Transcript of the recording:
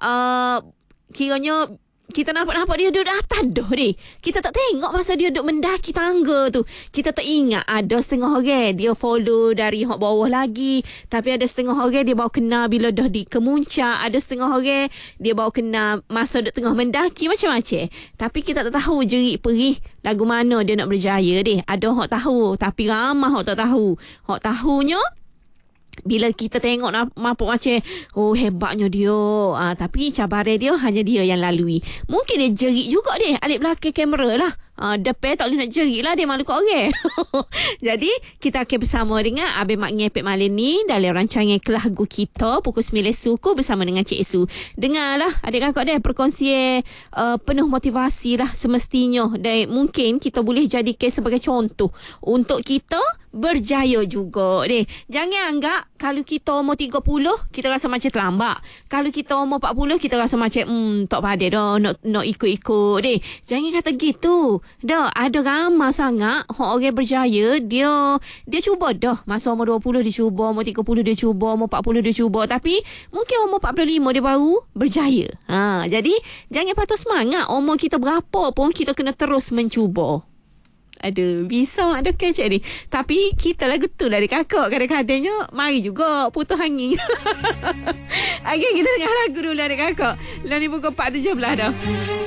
kiranya kita nampak dia duduk atas dah deh. Kita tak tengok masa dia duduk mendaki tangga tu. Kita tak ingat ada setengah orang dia follow dari hok bawah lagi. Tapi ada setengah orang dia baru kenal bila dah di kemuncak. Ada setengah orang dia baru kenal masa duduk tengah mendaki macam-macam. Tapi kita tak tahu jerit perih lagu mana dia nak berjaya deh. Ada hok tahu tapi ramai hok tak tahu. Hok tahunya bila kita tengok nampak macam hebatnya dia, tapi cabaran dia hanya dia yang lalui. Mungkin dia jerit juga deh alik belakang kamera lah. Depan tak boleh nak jerit lah, dia malu kat orang. Jadi kita akan bersama dengan Abang Mak Ngepek malam ni dalam rancangan Kelagu Kita pukul 9 suku bersama dengan Cik Su. Dengarlah adik kakak dia perkongsian penuh motivasi lah semestinya, dan mungkin kita boleh jadikan sebagai contoh untuk kita berjaya juga deh. Jangan anggap kalau kita umur 30 kita rasa macam terlambat. Kalau kita umur 40 kita rasa macam tak padan dah nak ikut-ikut deh. Jangan kata gitu. Dah ada ramai sangat orang berjaya, dia cuba dah masa umur 20 dia cuba, umur 30 dia cuba, umur 40 dia cuba, tapi mungkin umur 45 dia baru berjaya. Jadi jangan patut semangat umur kita berapa pun, kita kena terus mencuba. Aduh, bisa ada kecek ni. Tapi kita lagu tu dari kakak. Kadang-kadangnya mari juga putus angin. Okay, kita dengar lagu dulu dari kakak. Lah ni pukul 4.17 dah.